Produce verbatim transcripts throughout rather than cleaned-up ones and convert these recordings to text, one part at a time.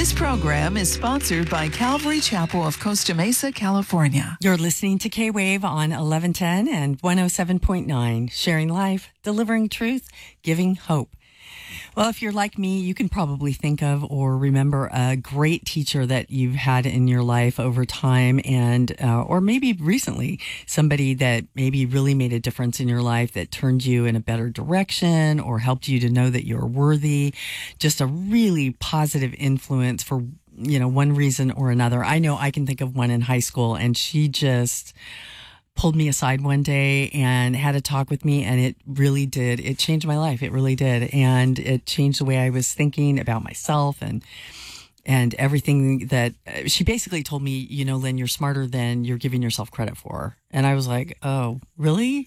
This program is sponsored by Calvary Chapel of Costa Mesa, California. You're listening to K-Wave on eleven ten and one oh seven point nine, sharing life, delivering truth, giving hope. Well, if you're like me, you can probably think of or remember a great teacher that you've had in your life over time, and uh, or maybe recently, somebody that maybe really made a difference in your life, that turned you in a better direction or helped you to know that you're worthy. Just a really positive influence for, you know, one reason or another. I know I can think of one in high school, and she just pulled me aside one day and had a talk with me, and it really did. It changed my life. It really did. And it changed the way I was thinking about myself and and everything that she basically told me, you know, Lynn, you're smarter than you're giving yourself credit for. And I was like, oh, really?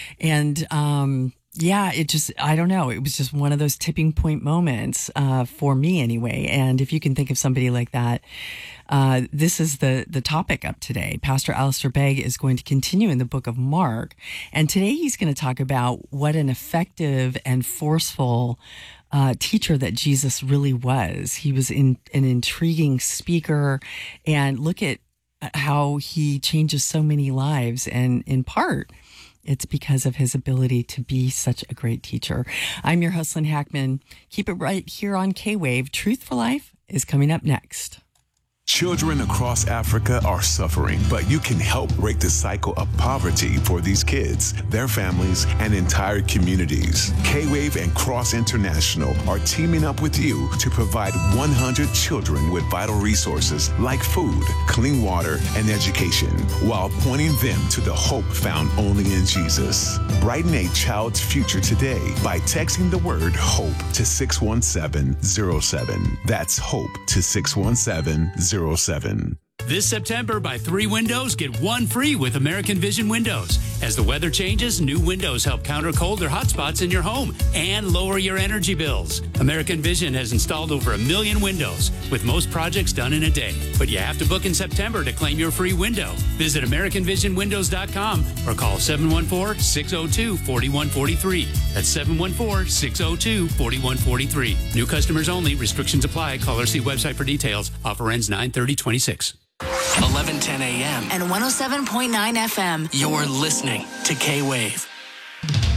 And um yeah, it just, I don't know. It was just one of those tipping point moments uh, for me anyway. And if you can think of somebody like that, uh, this is the, the topic up today. Pastor Alistair Begg is going to continue in the book of Mark. And today he's going to talk about what an effective and forceful uh, teacher that Jesus really was. He was in, an intriguing speaker, and look at how he changes so many lives. And in part, it's because of his ability to be such a great teacher. I'm your host, Lynn Hackman. Keep it right here on K-Wave. Truth for Life is coming up next. Children across Africa are suffering, but you can help break the cycle of poverty for these kids, their families, and entire communities. K-Wave and Cross International are teaming up with you to provide one hundred children with vital resources like food, clean water, and education, while pointing them to the hope found only in Jesus. Brighten a child's future today by texting the word HOPE to six one seven zero seven. That's HOPE to six one seven zero seven. This September, buy three windows, get one free with American Vision Windows. As the weather changes, new windows help counter cold or hot spots in your home and lower your energy bills. American Vision has installed over a million windows, with most projects done in a day. But you have to book in September to claim your free window. Visit American Vision Windows dot com or call seven one four, six oh two, four one four three. That's seven one four, six oh two, four one four three. New customers only. Restrictions apply. Call or see website for details. Offer ends nine thirty twenty-six. eleven ten a.m. and one oh seven point nine F M. You're listening to K-Wave.